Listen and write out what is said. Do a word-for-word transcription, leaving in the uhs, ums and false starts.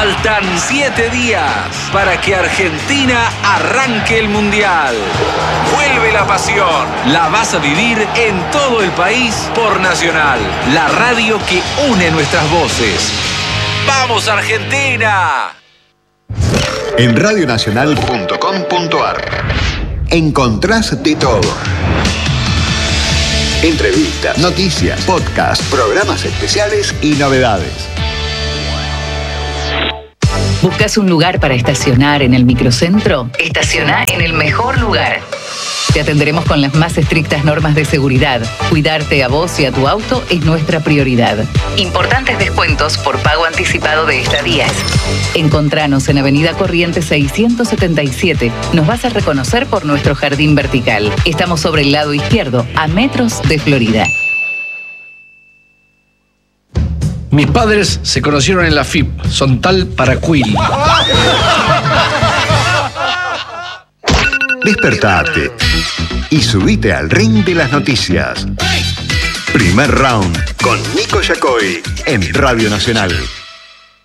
Faltan siete días para que Argentina arranque el Mundial. Vuelve la pasión. La vas a vivir en todo el país por Nacional, la radio que une nuestras voces. ¡Vamos, Argentina! En radio nacional punto com punto a r encontrás de todo. Entrevistas, noticias, podcasts, programas especiales y novedades. ¿Buscas un lugar para estacionar en el microcentro? Estaciona en el mejor lugar. Te atenderemos con las más estrictas normas de seguridad. Cuidarte a vos y a tu auto es nuestra prioridad. Importantes descuentos por pago anticipado de estadías. Encontranos en Avenida Corrientes seiscientos setenta y siete. Nos vas a reconocer por nuestro jardín vertical. Estamos sobre el lado izquierdo, a metros de Florida. Mis padres se conocieron en la F I P, Sontal Paracuil. Despertate y subite al ring de las noticias. Primer round con Nico Yacoy en Radio Nacional.